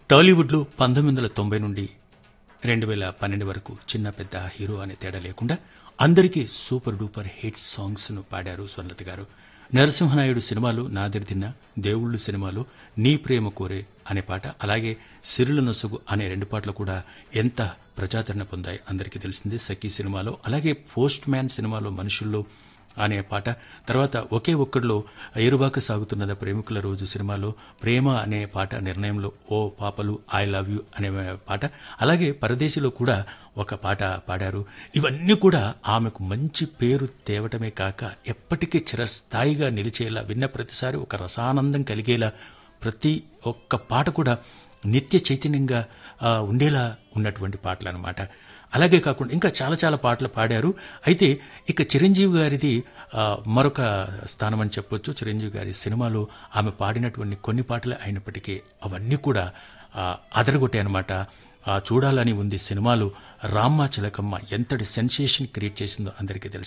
టాలీవుడ్లో 1990 నుండి 2012 వరకు చిన్న పెద్ద హీరో అనే తేడా లేకుండా అందరికీ సూపర్ డూపర్ హిట్ సాంగ్స్ ను పాడారు స్వర్ణలత గారు. నరసింహనాయుడు సినిమాలో నాదిర్దిన్న, దేవుళ్ళు సినిమాలో నీ ప్రేమ కోరే అనే పాట, అలాగే సిరుల నొసగు అనే రెండు పాటలు కూడా ఎంత ప్రజాదరణ పొందాయి అందరికీ తెలిసిందే. సఖీ సినిమాలో, అలాగే పోస్ట్ మ్యాన్ సినిమాలో మనుషుల్లో అనే పాట, తర్వాత ఒకే ఒక్కడిలో ఏరుబాక సాగుతున్నద ప్రేమికుల రోజు సినిమాలో ప్రేమ అనే పాట, నిర్ణయంలో ఓ పాపలు ఐ లవ్ యూ అనే పాట, అలాగే పరదేశిలో కూడా ఒక పాట పాడారు. ఇవన్నీ కూడా ఆమెకు మంచి పేరు తేవటమే కాక ఎప్పటికీ చిరస్థాయిగా నిలిచేలా, విన్న ప్రతిసారి ఒక రసానందం కలిగేలా, ప్రతి ఒక్క పాట కూడా నిత్య చైతన్యంగా ఉండేలా ఉన్నటువంటి పాటలు అన్నమాట. అలాగే కాకుండా ఇంకా చాలా చాలా పాటలు పాడారు. అయితే ఇక చిరంజీవి గారిది మరొక స్థానం అని చెప్పొచ్చు. చిరంజీవి గారి సినిమాలో ఆమె పాడినటువంటి కొన్ని పాటలు అయినప్పటికీ అవన్నీ కూడా అదరగొట్టాయి అనమాట. చూడాలని ఉంది సినిమాలో రామ్మ చిలకమ్మ ఎంతటి సెన్సేషన్ క్రియేట్ చేసిందో అందరికీ తెలుసు.